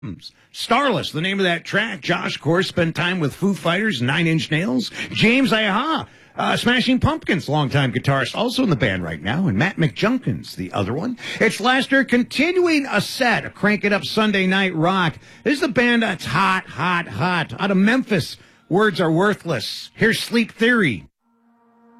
Starless, the name of that track. Josh, of course, spent time with Foo Fighters, Nine Inch Nails. James Iha, Smashing Pumpkins, longtime guitarist, also in the band right now. And Matt McJunkins, the other one. It's Lester continuing a set of Crank It Up Sunday Night Rock. This is the band that's hot, hot, hot. Out of Memphis, Words Are Worthless. Here's Sleep Theory.